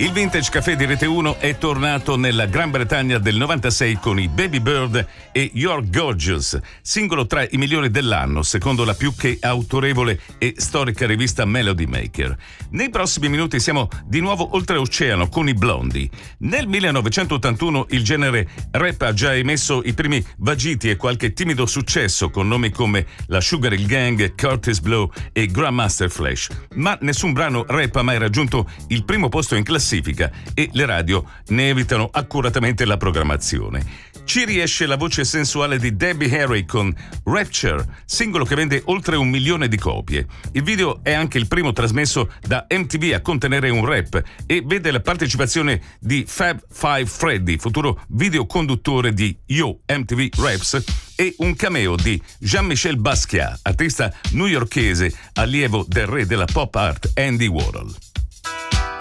Il Vintage Café di Rete 1 è tornato nella Gran Bretagna del 96 con i Baby Bird e You're Gorgeous, singolo tra i migliori dell'anno, secondo la più che autorevole e storica rivista Melody Maker. Nei prossimi minuti siamo di nuovo oltreoceano con i Blondie. Nel 1981 il genere rap ha già emesso i primi vagiti e qualche timido successo con nomi come la Sugar Hill Gang, Curtis Blow e Grandmaster Flash, ma nessun brano rap ha mai raggiunto il primo posto in classifica e le radio ne evitano accuratamente la programmazione. Ci riesce la voce sensuale di Debbie Harry con Rapture, singolo che vende oltre 1 milione di copie. Il video è anche il primo trasmesso da MTV a contenere un rap e vede la partecipazione di Fab Five Freddy, futuro videoconduttore di Yo MTV Raps, e un cameo di Jean-Michel Basquiat, artista newyorkese allievo del re della pop art Andy Warhol.